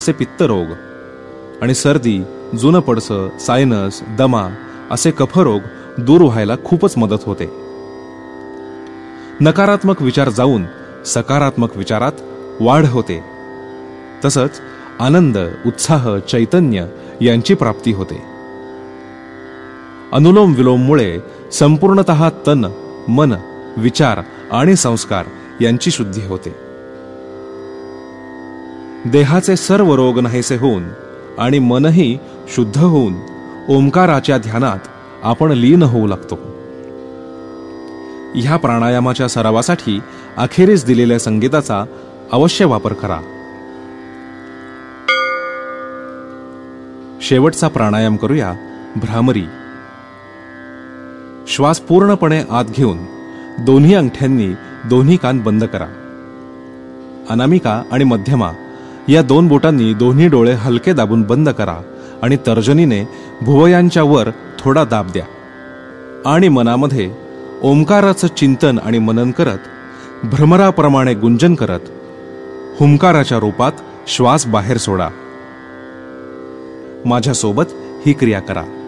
असे पित्तरोग आणि सर्दी, जुनं पडसं, सायनस, दमा असे कफरोग दूर व्हायला खूपच मदत होते. नकारात्मक विचार जाऊन सकारात्मक विचारात वाढ होते. तसंच आनंद, उत्साह, चैतन्य यांची प्राप्ती होते. अनुलोम विलोममुळे संपूर्णतः तन, मन, विचार आणि संस्कार यांची शुद्धी होते. देहाचे सर्व रोग नाहीसे होऊन आणि मनही शुद्ध होऊन ओंकाराच्या ध्यानात आपण लीन होऊ लागतो. ह्या प्राणायामाच्या सरावासाठी अखेरीस दिलेल्या संगीताचा अवश्य वापर करा. शेवटचा प्राणायाम करूया भ्रामरी. श्वास पूर्णपणे आत घेऊन दोन्ही अंगठ्यांनी दोन्ही कान बंद करा. अनामिका आणि मध्यमा या दोन बोटांनी दोन्ही डोळे हलके दाबून बंद करा आणि तर्जनीने भुवयांच्या वर थोडा दाब द्या आणि मनामध्ये ओंकाराचं चिंतन आणि मनन करत, भ्रमराप्रमाणे गुंजन करत हुंकाराच्या रूपात श्वास बाहेर सोडा. माझ्यासोबत ही क्रिया करा.